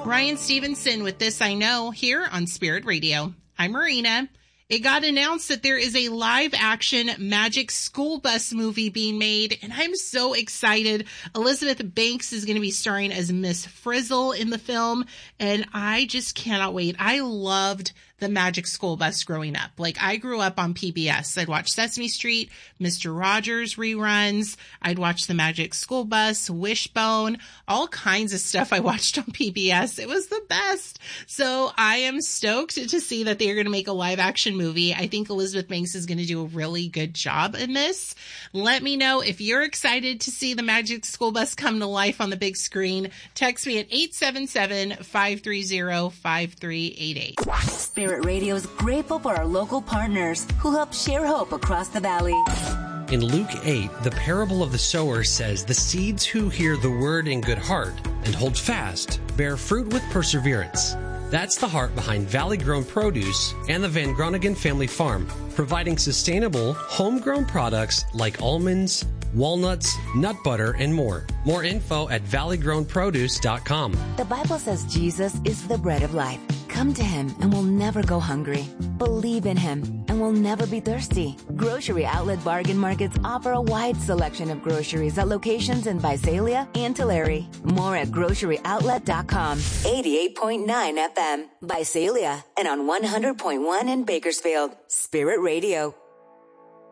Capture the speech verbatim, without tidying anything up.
Ryan Stevenson with This I Know here on Spirit Radio. I'm Marina. It got announced that there is a live-action Magic School Bus movie being made, and I'm so excited. Elizabeth Banks is going to be starring as Miss Frizzle in the film, and I just cannot wait. I loved the Magic School Bus growing up. Like, I grew up on P B S. I'd watch Sesame Street, Mister Rogers reruns. I'd watch the Magic School Bus, Wishbone, all kinds of stuff I watched on P B S. It was the best. So I am stoked to see that they're going to make a live action movie. I think Elizabeth Banks is going to do a really good job in this. Let me know if you're excited to see the Magic School Bus come to life on the big screen. Text me at eight seven seven, five three zero, five three eight eight. Spirit Radio is grateful for our local partners who help share hope across the valley. In Luke eight, the parable of the sower says, "The seeds who hear the word in good heart and hold fast bear fruit with perseverance." That's the heart behind Valley Grown Produce and the Van Groningen Family Farm, providing sustainable, homegrown products like almonds, walnuts, nut butter, and more. More info at valley grown produce dot com. The Bible says Jesus is the bread of life. Come to him and we'll never go hungry. Believe in him and we'll never be thirsty. Grocery Outlet Bargain Markets offer a wide selection of groceries at locations in Visalia and Tulare. More at grocery outlet dot com. eighty-eight point nine F M, Visalia, and on one hundred point one in Bakersfield. Spirit Radio.